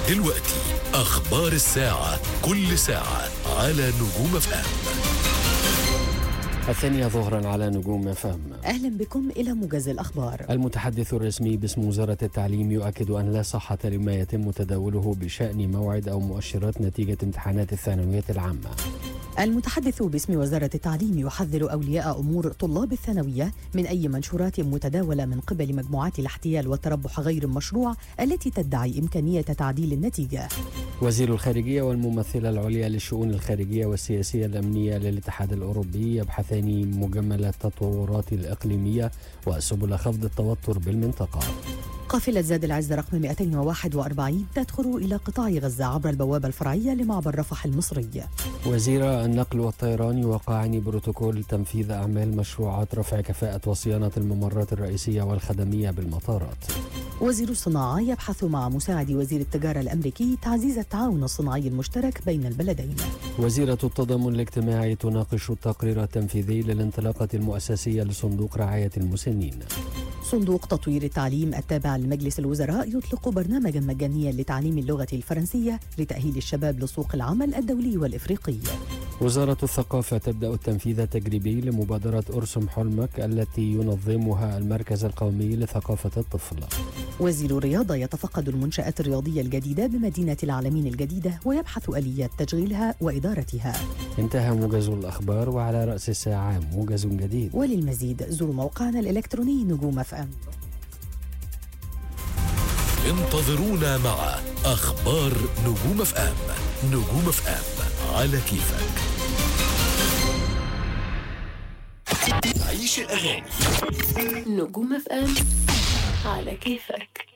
دلوقتي أخبار الساعة، كل ساعة على نجوم FM. 2 ظهرا على نجوم FM. أهلا بكم إلى موجز الأخبار. المتحدث الرسمي باسم وزارة التعليم يؤكد أن لا صحة لما يتم تداوله بشأن موعد أو مؤشرات نتيجة امتحانات الثانوية العامة. المتحدث باسم وزارة التعليم يحذر أولياء أمور طلاب الثانوية من أي منشورات متداولة من قبل مجموعات الاحتيال والتربح غير المشروع التي تدعي إمكانية تعديل النتيجة. وزير الخارجية والممثلة العليا للشؤون الخارجية والسياسية الأمنية للاتحاد الأوروبي يبحثان مجمل التطورات الإقليمية وسبل خفض التوتر بالمنطقة. قافلة زاد العز رقم 241 تدخل إلى قطاع غزة عبر البوابة الفرعية لمعبر رفح المصري. وزير النقل والطيران يوقعان بروتوكول تنفيذ أعمال مشروعات رفع كفاءة وصيانة الممرات الرئيسية والخدمية بالمطارات. وزير الصناعة يبحث مع مساعد وزير التجارة الأمريكي تعزيز التعاون الصناعي المشترك بين البلدين. وزيرة التضامن الاجتماعي تناقش التقرير التنفيذي للانطلاقة المؤسسية لصندوق رعاية المسنين. صندوق تطوير التعليم التابع لمجلس الوزراء يطلق برنامجا مجانيا لتعليم اللغة الفرنسية لتأهيل الشباب لسوق العمل الدولي والإفريقي. وزارة الثقافة تبدأ التنفيذ التجريبي لمبادرة أرسم حلمك التي ينظمها المركز القومي لثقافة الطفل. وزير الرياضة يتفقد المنشآت الرياضية الجديدة بمدينة العالمين الجديدة ويبحث آليات تشغيلها وإدارتها. انتهى موجز الأخبار، وعلى رأس الساعة موجز جديد. وللمزيد زوروا موقعنا الإلكتروني نجوم FM. انتظرونا مع أخبار نجوم FM. نجوم FM على كيفك. عيش الأغاني. نجوم FM على كيفك.